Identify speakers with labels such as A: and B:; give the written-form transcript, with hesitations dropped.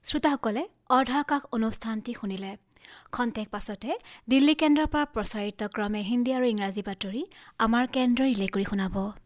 A: শ্ৰোতাসকলে অৰ্ধাকাশ অনুষ্ঠানটি শুনিলে। খন্তেক পাছতে দিল্লী কেন্দ্ৰৰ পৰা প্ৰচাৰিত ক্ৰমে হিন্দী আৰু ইংৰাজী বাতৰি আমাৰ কেন্দ্ৰই ৰিলে কৰি শুনাব।